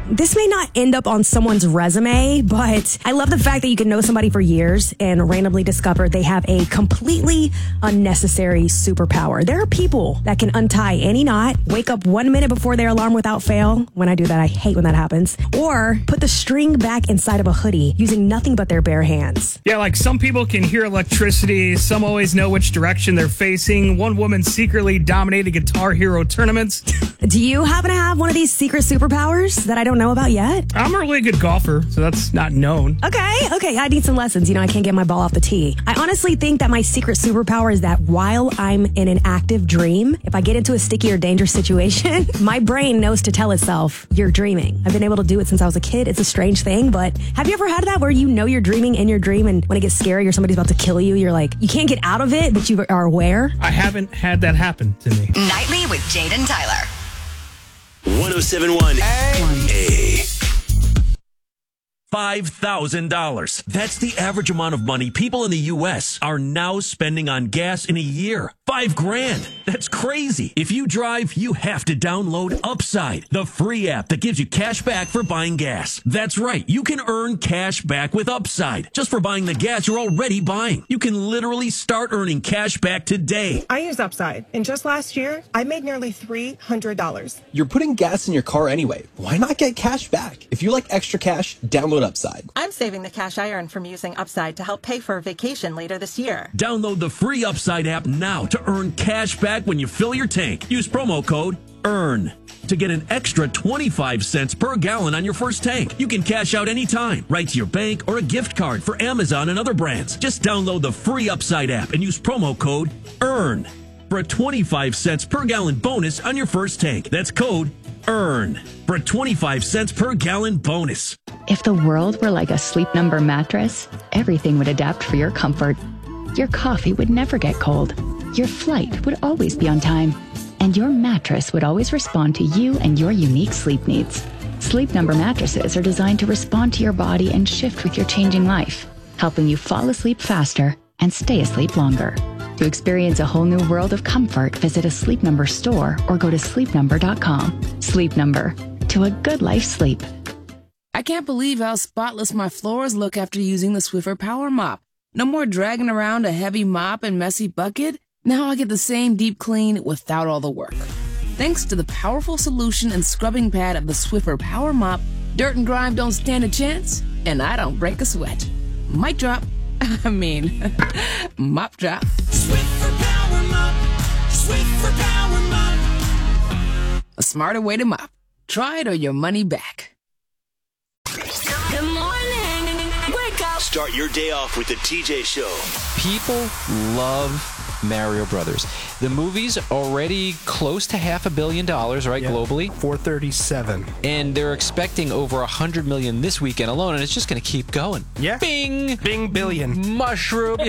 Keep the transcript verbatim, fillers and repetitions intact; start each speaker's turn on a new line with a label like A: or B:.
A: This may not end up on someone's resume, but I love the fact that you can know somebody for years and randomly discover they have a completely unnecessary superpower. There are people that can untie any knot, wake up one minute before their alarm without fail. When I do that, I hate when that happens. Or put the string back inside of a hoodie using nothing but their bare hands.
B: Yeah, like some people can hear electricity. Some always know which direction they're facing. One woman secretly dominated Guitar Hero tournaments.
A: Do you happen to have one of these secret superpowers that I don't know about yet?
B: I'm a really good golfer, so that's not known.
A: Okay, okay, I need some lessons. You know, I can't get my ball off the tee. I honestly think that my secret superpower is that while I'm in an active dream, if I get into a sticky or dangerous situation, my brain knows to tell itself, you're dreaming. I've been able to do it since I was a kid. It's a strange thing, but have you ever had that where you know you're dreaming in your dream, and when it gets scary or somebody's about to kill you, you're like, you can't get out of it, but you are aware?
B: I haven't had that happen to me.
C: Nightly with Jade and Tyler.
D: one oh seven point one A.
E: five thousand dollars. That's the average amount of money people in the U S are now spending on gas in a year. Five grand. That's crazy. If you drive, you have to download Upside, the free app that gives you cash back for buying gas. That's right. You can earn cash back with Upside just for buying the gas you're already buying. You can literally start earning cash back today.
F: I use Upside, and just last year, I made nearly three hundred dollars.
G: You're putting gas in your car anyway. Why not get cash back? If you like extra cash, download Upside.
H: I'm saving the cash I earn from using Upside to help pay for a vacation later this year.
E: Download the free Upside app now to earn cash back when you fill your tank. Use promo code EARN to get an extra twenty-five cents per gallon on your first tank. You can cash out anytime, right to your bank or a gift card for Amazon and other brands. Just download the free Upside app and use promo code EARN for a twenty-five cents per gallon bonus on your first tank. That's code EARN for a twenty-five cents per gallon bonus.
I: If the world were like a Sleep Number mattress, everything would adapt for your comfort. Your coffee would never get cold. Your flight would always be on time. And your mattress would always respond to you and your unique sleep needs. Sleep Number mattresses are designed to respond to your body and shift with your changing life, helping you fall asleep faster and stay asleep longer. To experience a whole new world of comfort, visit a Sleep Number store or go to sleep number dot com. Sleep Number. To a good life sleep.
J: I can't believe how spotless my floors look after using the Swiffer Power Mop. No more dragging around a heavy mop and messy bucket. Now I get the same deep clean without all the work. Thanks to the powerful solution and scrubbing pad of the Swiffer Power Mop, dirt and grime don't stand a chance, and I don't break a sweat. Mic drop. I mean, mop drop.
K: Swiffer Power Mop. Swiffer Power Mop.
J: A smarter way to mop. Try it or your money back.
K: Good morning. Wake up.
D: Start your day off with the T J Show.
L: People love Mario Brothers. The movie's already close to half a billion dollars, right, yeah, globally?
M: four thirty-seven.
L: And they're expecting over one hundred million this weekend alone, and it's just going to keep going.
M: Yeah.
L: Bing!
M: Bing billion.
L: Mushroom.